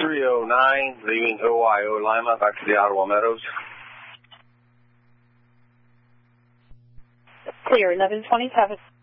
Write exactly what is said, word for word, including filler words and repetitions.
three oh nine, leaving O Y O Lima, back to the Ottawa Meadows. Clear, eleven twenty-seven.